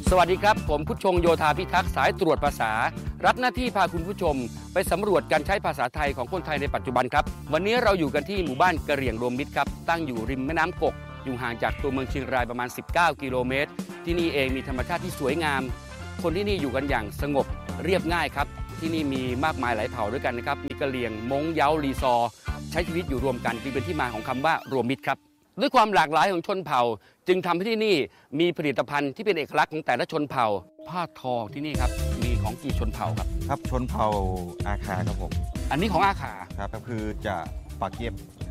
สวัสดีครับผมผู้ชงโยธาพิทักษ์สายตรวจภาษารับหน้าที่พาคุณผู้ชมไปสำรวจการใช้ภาษาไทยของคนไทยในปัจจุบันครับวันนี้เราอยู่กันที่หมู่บ้านกะเหรี่ยงรวมมิตรครับตั้งอยู่ริมแม่น้ำกกอยู่ห่างจากตัวเมืองเชียงรายประมาณ19กิโลเมตรที่นี่เองมีธรรมชาติที่สวยงามคนที่นี่อยู่กันอย่างสงบเรียบง่ายครับที่นี่มีมากมายหลายเผ่าด้วยกันนะครับมีกะเหรี่ยงม้งเย้าลีซอใช้ชีวิตอยู่รวมกันจึงเป็นที่มาของคำว่ารวมมิตรครับด้วยความหลากหลายของชนเผ่าจึงทำให้ที่นี่มีผลิตภัณฑ์ที่เป็นเอกลักษณ์ของแต่ละชนเผ่าผ้าทอที่นี่ครับมีของกี่ชนเผ่าครับครับชนเผ่าอาคาครับผมอันนี้ของอาขาครับก็คือจะปักเย็บ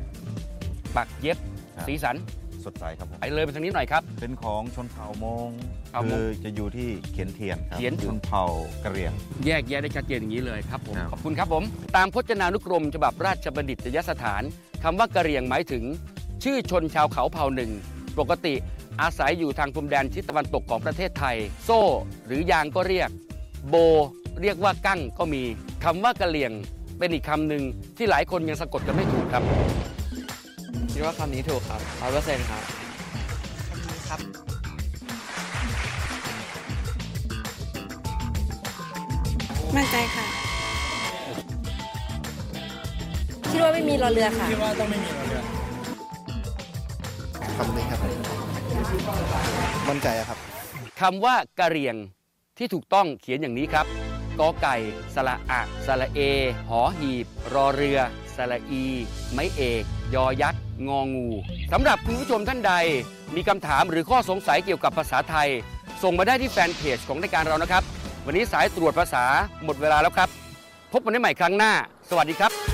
สีสันสดใสครับผมไปเลยไปทางนี้หน่อยครับเป็นของชนเผ่ามงคือจะอยู่ที่เขียนเทียนครับชนเผ่ากะเหรี่ยงแยกแยะได้ชัดเจนอย่างนี้เลยครับผมขอบคุณครับผมตามพจนานุกรมฉบับราชบัณฑิตยสถานคำว่ากะเหรี่ยงหมายถึงชื่อชนชาวเขาเผ่าหนึ่งปกติอาศัยอยู่ทางพรมแดนทิศตะวันตกของประเทศไทยโซ่หรือยางก็เรียกโบเรียกว่ากั้งก็มีคำว่ากะเหรี่ยงเป็นอีกคำหนึ่งที่หลายคนยังสะกดกันไม่ถูกครับคิดว่าคำนี้ถูกครับ100%ครับครับมั่นใจค่ะคิดว่าไม่มีรอเรือค่ะคิดว่าต้องไม่มีรอเรือคำนี้ครับมั่นใจครับคำว่ากะเหรี่ยงที่ถูกต้องเขียนอย่างนี้ครับกอไก่สระอะสระเอหอหีบรอเรือสระอีไม้เอกยอยักษ์งองูสำหรับคุณผู้ชมท่านใดมีคำถามหรือข้อสงสัยเกี่ยวกับภาษาไทยส่งมาได้ที่แฟนเพจของรายการเรานะครับวันนี้สายตรวจภาษาหมดเวลาแล้วครับพบกันได้ใหม่ครั้งหน้าสวัสดีครับ